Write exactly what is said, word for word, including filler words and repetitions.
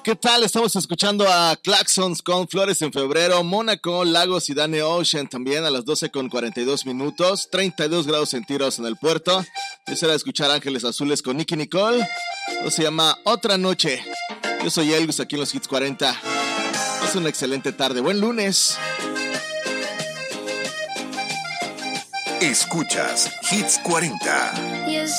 ¿Qué tal? Estamos escuchando a Claxons con Flores en Febrero, Mónaco, Lagos y Danny Ocean también a las doce con cuarenta y dos minutos, treinta y dos grados centígrados en el puerto. Yo será escuchar Ángeles Azules con Nicky Nicole. Esto se llama Otra Noche. Yo soy Elvis aquí en los Hits cuarenta. Es una excelente tarde. Buen lunes. Escuchas Hits cuarenta. Yes,